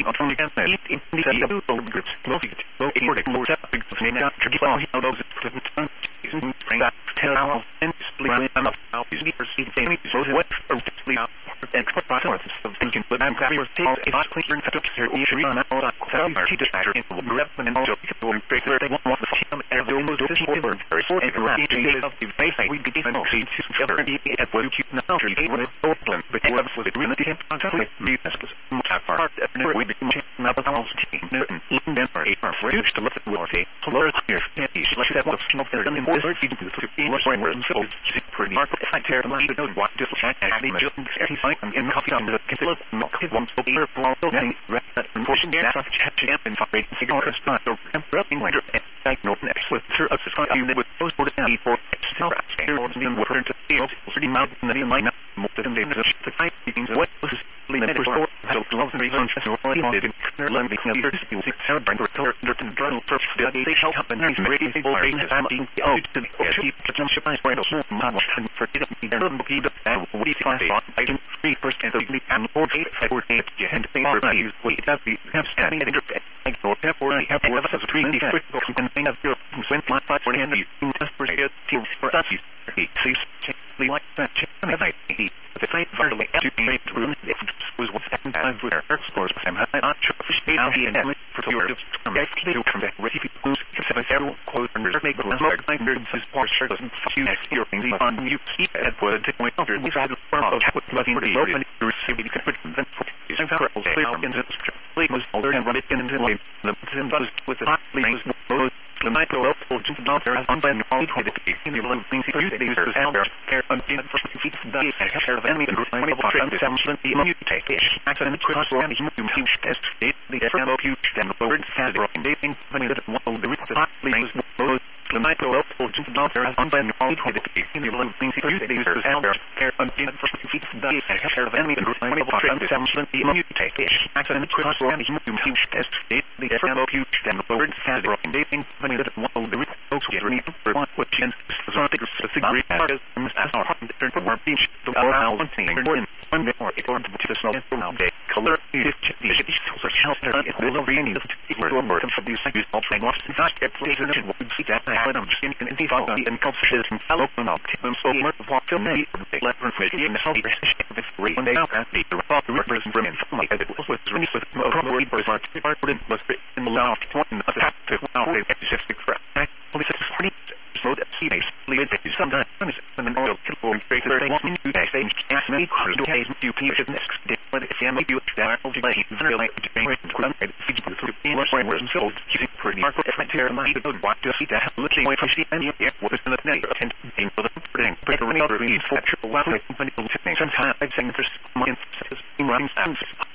the autonomy and the groups, located, located, more big thing out to give all those bring that tell our and split enough out is the perceived thing so what for simply out and process of thinking but I'm glad you're saying if I click your setup here you should run out of to decide in the grab and also people break they want the team and the almost over very short and of the face we begin to see together at what you now to get with Oakland but you have the really can't contact me as part of the we become now the house team in Denver are reduced to look at what they color here is like that what's not there in the English language so pretty market if I tear the line to know what this chat actually just in coffee on the consider not one so here for all getting and pushing gas off chat and fight cigar restaurant or rubbing later I know next with sir of the unit with those for the for still in water to field pretty mountain and in line most of them the fight meetings what was limited for help love and reason so only did in learning the six celebrate the journal first they help and ready for I'm being out to the jump by point of man for it be there be the we class I can 3% of the and 48 and thing are we that we have standing at I go therefore I have what as 3 and thing of your 25 for the just for it for us seems like that the same verbally educate room was what happened with our scores I'm not sure if now he and for your actually from that recipe who's several quote and make the last like nerds his part sure doesn't you your things on you keep at what it point under we had from of what loving the open to receive the confidence and for some parallels they are in the was older and run it into the buzz with the hot leaves the night go up for just not there on by all the in the little things you these are out there on the first feet the share of enemy and my friend the samson the you take it accident cross and you test it the different of you then the word has broken dating when it will the hot leaves the night go up for just not there on by all the in the little things you these are out there on the first feet the share of enemy and my friend the samson the you take it accident cross and you test it the different of you then the word has broken dating when it will the folks get ready for one which is so great part is as our turn for beach the around one thing one more it or to the snow now day color is so shelter it will be any more for these things all train lost not get please and would see that I am in the fall and culture and open up them so much what to me let her fish in the hell if we one day out at the rivers from in from like it was really with probably for part was in the last one to now they just police pretty so that see basically it sometimes when an oil kill break they want me to say ask me to case you should next day when if you you that will be like to bring it through in what way was so pretty market if I tear my what to see that looking away from see any what is in the net and for the pretty other need for actual what company will take sometimes I think there's money in running